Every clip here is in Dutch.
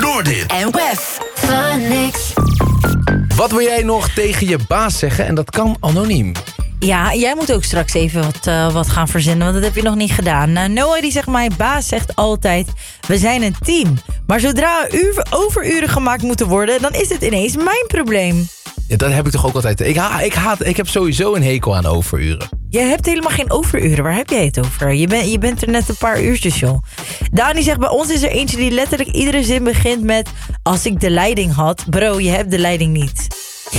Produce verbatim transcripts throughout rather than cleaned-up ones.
Noordit en Wef. Phonics. Wat wil jij nog tegen je baas zeggen? En dat kan anoniem. Ja, jij moet ook straks even wat, uh, wat gaan verzinnen, want dat heb je nog niet gedaan. Uh, Noah die zegt, mijn baas zegt altijd, we zijn een team. Maar zodra er uur, overuren gemaakt moeten worden, dan is het ineens mijn probleem. Ja, dat heb ik toch ook altijd. Ik, ha, ik, haat, ik heb sowieso een hekel aan overuren. Jij hebt helemaal geen overuren. Waar heb jij het over? Je, ben, je bent er net een paar uurtjes, joh. Dani zegt, bij ons is er eentje die letterlijk iedere zin begint met... Als ik de leiding had. Bro, je hebt de leiding niet.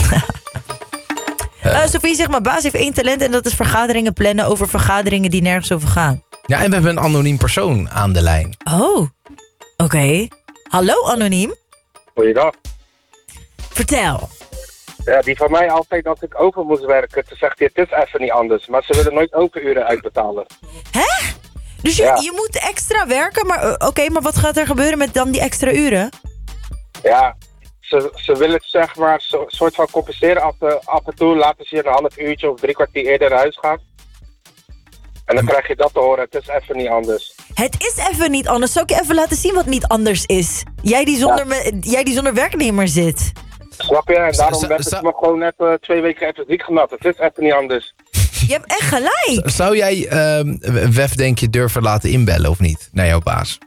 uh, Sophie zegt, mijn baas heeft één talent... en dat is vergaderingen plannen over vergaderingen die nergens over gaan. Ja, en we hebben een anoniem persoon aan de lijn. Oh, oké. Okay. Hallo, anoniem. Goeiedag. Vertel. Ja, die van mij altijd als ik over moest werken, toen zegt hij, het is even niet anders. Maar ze willen nooit overuren uitbetalen. Hè? Dus je, ja. je moet extra werken, maar uh, oké, okay, maar wat gaat er gebeuren met dan die extra uren? Ja, ze, ze willen het zeg maar een so, soort van compenseren af, uh, af en toe. Laten ze je een half uurtje of drie kwartier eerder naar huis gaan. En dan krijg je dat te horen, het is even niet anders. Het is even niet anders. Zal ik je even laten zien wat niet anders is? Jij die zonder, ja. me, jij die zonder werknemer zit. Snap je? En daarom werd het me gewoon net uh, twee weken even ziek genat. Het is even niet anders. Je hebt echt gelijk. Zou jij uh, Wef, denk je, durven laten inbellen of niet? Naar jouw baas?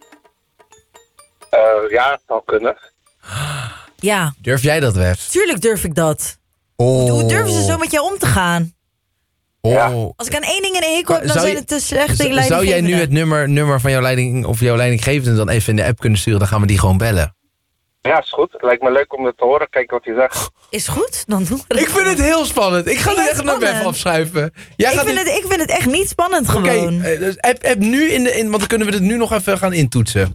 Uh, ja, het zal kunnen. Ja. Durf jij dat, Wef? Tuurlijk durf ik dat. Oh. Hoe durven ze zo met jou om te gaan? Oh. Ja. Als ik aan één ding in een hekel heb, dan zou zijn het te slechte leidinggevenden. Zou jij nu het nummer, nummer van jouw leiding of jouw leidinggevende dan even in de app kunnen sturen? Dan gaan we die gewoon bellen. Ja, is goed. Het lijkt me leuk om dat te horen. Kijken wat hij zegt. Is goed, dan doen we dat. Ik vind het heel spannend. Ik ga het echt naar Wef afschuiven. Jij ik, gaat vind in... het, ik vind het echt niet spannend Oké, gewoon. okay, dus app, app nu in de... In, want dan kunnen we het nu nog even gaan intoetsen.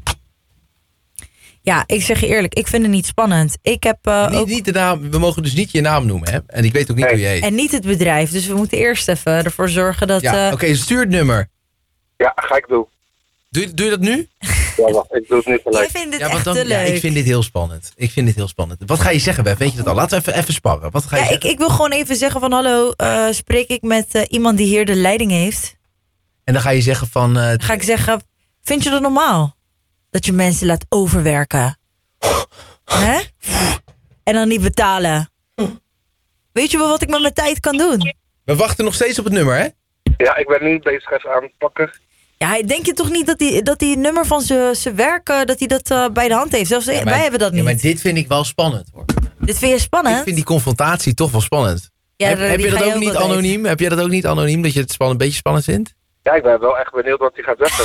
Ja, ik zeg je eerlijk, ik vind het niet spannend. Ik heb uh, niet, ook... niet de naam, we mogen dus niet je naam noemen, hè? En ik weet ook niet nee. hoe je heet. En niet het bedrijf, dus we moeten eerst even ervoor zorgen dat... Ja, uh... oké, okay, stuur het nummer. Ja, ga ik doen. Doe, doe je dat nu? Ja, wacht, ik doe het nu gelijk. Jij vindt het ja, echt dan, te leuk. Ja, ik vind dit heel spannend. Ik vind dit heel spannend. Wat ga je zeggen, Wef? Weet je dat al? Laten we even, even sparren. Wat ga je ja, zeggen? ik, ik wil gewoon even zeggen van hallo, uh, spreek ik met uh, iemand die hier de leiding heeft? En dan ga je zeggen van... Uh, ga ik zeggen, vind je dat normaal? Dat je mensen laat overwerken? Hè? En dan niet betalen. Weet je wel wat ik met mijn tijd kan doen? We wachten nog steeds op het nummer, hè? Ja, ik ben nu bezig even aan het pakken. Ja, denk je toch niet dat die, dat die nummer van zijn werk, dat hij dat uh, bij de hand heeft? Zelfs ja, wij hebben dat niet. Ja, maar dit vind ik wel spannend, hoor. Dit vind je spannend? Ik vind die confrontatie toch wel spannend. Ja, heb heb je dat ook, ook niet anoniem? Even. Heb jij dat ook niet anoniem, dat je het spannend, een beetje spannend vindt? Ja, ik ben wel echt benieuwd wat hij gaat zeggen.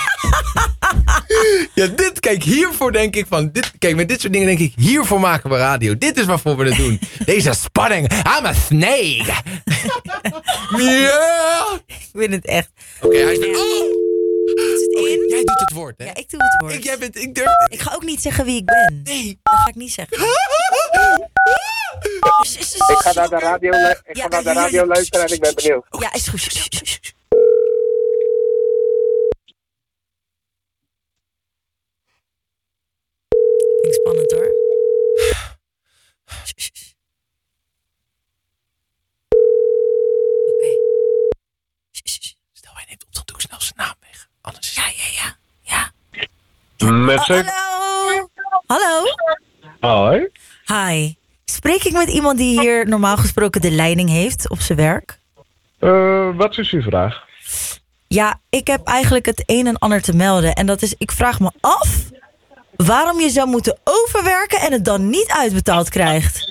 Ja, dit, kijk, hiervoor denk ik van... Dit, kijk, met dit soort dingen denk ik, hiervoor maken we radio. Dit is waarvoor we het doen. Deze spanning. I'm a snake. Ja. Ik vind het echt... Oké, okay, hij is... Oh! Is het in? Okay, jij doet het woord, hè? Ja, ik doe het woord. Ik, jij bent, ik, durf... ik ga ook niet zeggen wie ik ben. Nee. Dat ga ik niet zeggen. Ik ga naar de radio, ik ga ja, naar de radio luisteren en ik ben benieuwd. Ja, is goed. Vind ik spannend, hoor. Oké. Stel, hij neemt op, dan doe ik snel zijn naam weg. Anders is... Ja, ja, ja. ja. Met oh, hallo. Hallo. Hoi. Hi. Spreek ik met iemand die hier normaal gesproken de leiding heeft op zijn werk? Uh, wat is uw vraag? Ja, ik heb eigenlijk het een en ander te melden. En dat is, ik vraag me af waarom je zou moeten overwerken en het dan niet uitbetaald krijgt.